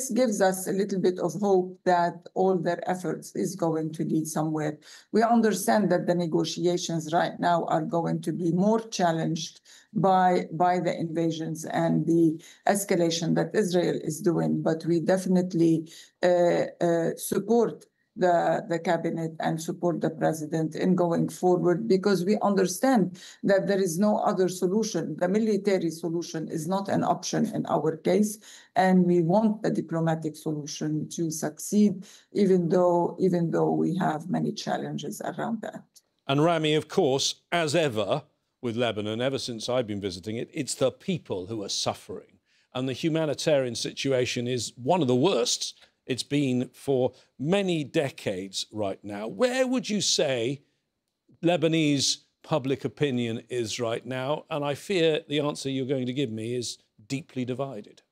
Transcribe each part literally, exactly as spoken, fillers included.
this gives us a little bit of hope that all their efforts is going to lead somewhere. We understand that the negotiations right now are going to be more challenged by, by the invasions and the escalation that Israel is doing, but we definitely uh, uh, support the, the cabinet and support the president in going forward, because we understand that there is no other solution. The military solution is not an option in our case, and we want the diplomatic solution to succeed, even though, even though we have many challenges around that. And Rami, of course, as ever with Lebanon, ever since I've been visiting it, it's the people who are suffering. And the humanitarian situation is one of the worst it's been for many decades right now. Where would you say Lebanese public opinion is right now? And I fear the answer you're going to give me is deeply divided.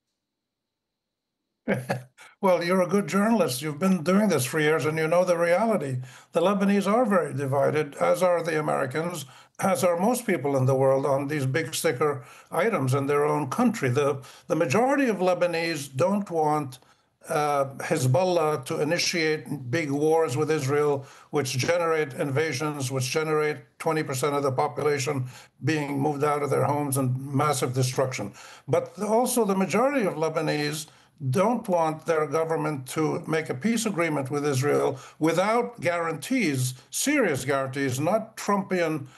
Well, you're a good journalist. You've been doing this for years and you know the reality. The Lebanese are very divided, as are the Americans, as are most people in the world on these big sticker items in their own country. The, the majority of Lebanese don't want Uh, Hezbollah to initiate big wars with Israel, which generate invasions, which generate twenty percent of the population being moved out of their homes and massive destruction. But also the majority of Lebanese don't want their government to make a peace agreement with Israel without guarantees, serious guarantees, not Trumpian uh,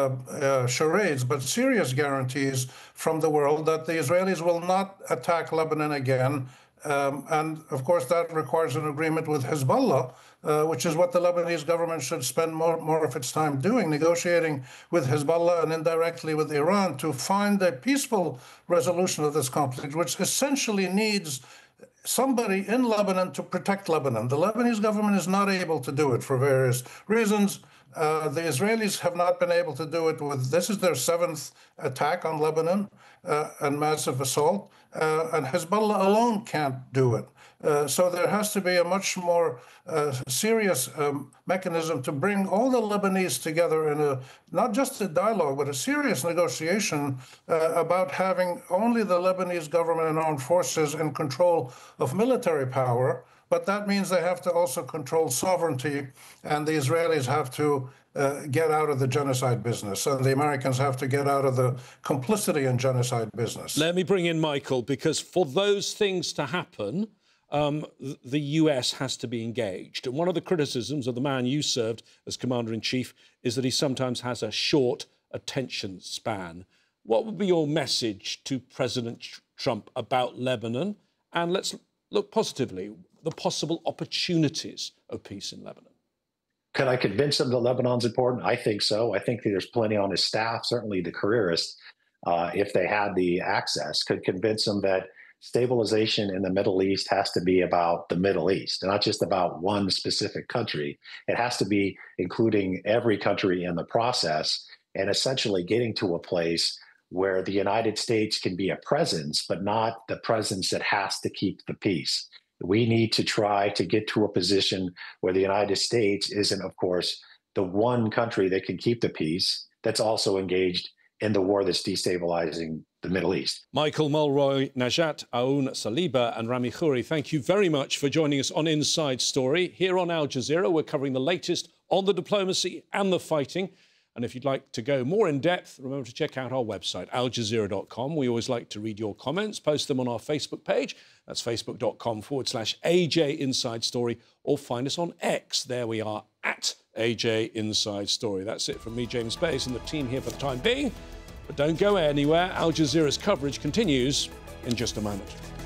uh, charades, but serious guarantees from the world that the Israelis will not attack Lebanon again. Um, and, of course, that requires an agreement with Hezbollah, uh, which is what the Lebanese government should spend more, more of its time doing, negotiating with Hezbollah and indirectly with Iran to find a peaceful resolution of this conflict, which essentially needs somebody in Lebanon to protect Lebanon. The Lebanese government is not able to do it for various reasons. Uh, the Israelis have not been able to do it with, this is their seventh attack on Lebanon uh, and massive assault, uh, and Hezbollah alone can't do it. Uh, so there has to be a much more uh, serious um, mechanism to bring all the Lebanese together in a, not just a dialogue, but a serious negotiation uh, about having only the Lebanese government and armed forces in control of military power. But that means they have to also control sovereignty, and the Israelis have to uh, get out of the genocide business, and the Americans have to get out of the complicity in genocide business. Let me bring in Michael, because for those things to happen, um, the U S has to be engaged. And one of the criticisms of the man you served as Commander-in-Chief is that he sometimes has a short attention span. What would be your message to President Trump about Lebanon? And let's look positively, the possible opportunities of peace in Lebanon. Could I convince him that Lebanon's important? I think so. I think there's plenty on his staff, certainly the careerists, uh, if they had the access, could convince him that stabilization in the Middle East has to be about the Middle East, not just about one specific country. It has to be including every country in the process and essentially getting to a place where the United States can be a presence, but not the presence that has to keep the peace. We need to try to get to a position where the United States isn't, of course, the one country that can keep the peace, that's also engaged in the war that's destabilizing the Middle East. Michael Mulroy, Najat Aoun Saliba and Rami Khouri, thank you very much for joining us on Inside Story. Here on Al Jazeera, we're covering the latest on the diplomacy and the fighting. And if you'd like to go more in depth, remember to check out our website, al jazeera dot com. We always like to read your comments, post them on our Facebook page. That's facebook.com forward slash AJ Inside Story, or find us on X. There we are, at A J Inside Story. That's it from me, James Bays, and the team here for the time being. But don't go anywhere. Al Jazeera's coverage continues in just a moment.